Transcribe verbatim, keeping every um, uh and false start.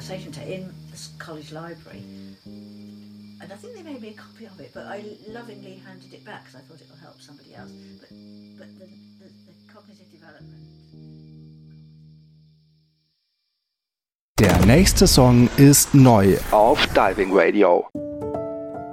relaxation tape in the college library. And I think they made me a copy of it, but I lovingly handed it back because I thought it will help somebody else. But but the, the, the cognitive development. Der nächste Song ist neu auf Diving Radio.